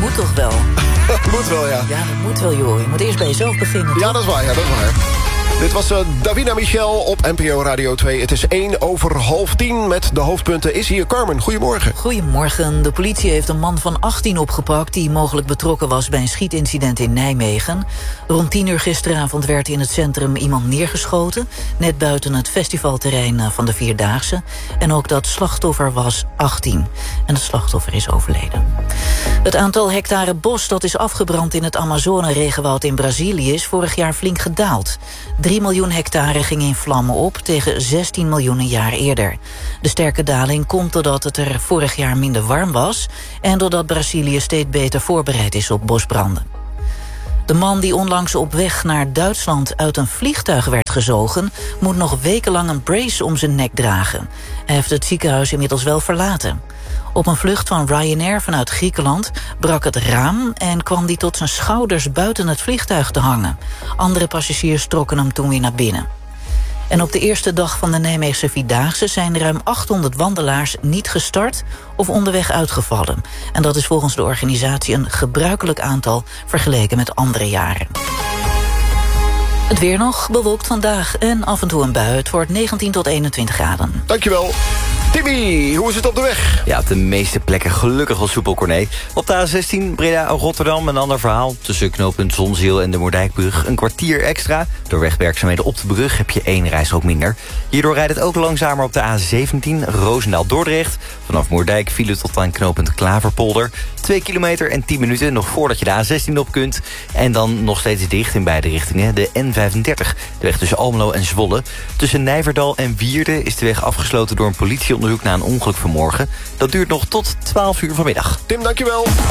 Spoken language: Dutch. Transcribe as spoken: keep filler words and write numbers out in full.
moet toch wel? Moet wel, ja. Ja, dat moet wel, joh. Je moet eerst bij jezelf beginnen, toch? Ja, dat is waar, ja, dat is waar. Dit was uh, Davina Michel op N P O Radio twee. Het is één over half tien met de hoofdpunten. Is hier Carmen, goedemorgen. Goedemorgen. De politie heeft een man van achttien opgepakt... die mogelijk betrokken was bij een schietincident in Nijmegen. Rond tien uur gisteravond werd in het centrum iemand neergeschoten... net buiten het festivalterrein van de Vierdaagse. En ook dat slachtoffer was achttien. En het slachtoffer is overleden. Het aantal hectare bos dat is afgebrand in het Amazone-regenwoud in Brazilië... is vorig jaar flink gedaald. drie miljoen hectare ging in vlammen op tegen zestien miljoen een jaar eerder. De sterke daling komt doordat het er vorig jaar minder warm was... en doordat Brazilië steeds beter voorbereid is op bosbranden. De man die onlangs op weg naar Duitsland uit een vliegtuig werd gezogen... moet nog wekenlang een brace om zijn nek dragen. Hij heeft het ziekenhuis inmiddels wel verlaten. Op een vlucht van Ryanair vanuit Griekenland brak het raam... en kwam die tot zijn schouders buiten het vliegtuig te hangen. Andere passagiers trokken hem toen weer naar binnen. En op de eerste dag van de Nijmeegse Vierdaagse... zijn ruim achthonderd wandelaars niet gestart of onderweg uitgevallen. En dat is volgens de organisatie een gebruikelijk aantal... vergeleken met andere jaren. Het weer nog, bewolkt vandaag en af en toe een bui. Het wordt negentien tot eenentwintig graden. Dankjewel. Timmy, hoe is het op de weg? Ja, op de meeste plekken gelukkig wel soepel, Corné. Op de A zestien Breda-Rotterdam een ander verhaal. Tussen knooppunt Zonzeel en de Moerdijkbrug een kwartier extra. Door wegwerkzaamheden op de brug heb je één rijstrook minder. Hierdoor rijdt het ook langzamer op de A zeventien Roosendaal-Dordrecht. Vanaf Moerdijk file tot aan knooppunt Klaverpolder. Twee kilometer en tien minuten nog voordat je de A zestien op kunt. En dan nog steeds dicht in beide richtingen de N vijfendertig. De weg tussen Almelo en Zwolle. Tussen Nijverdal en Wierden is de weg afgesloten door een politieonderzoek na een ongeluk vanmorgen. Dat duurt nog tot twaalf uur vanmiddag. Tim, dankjewel.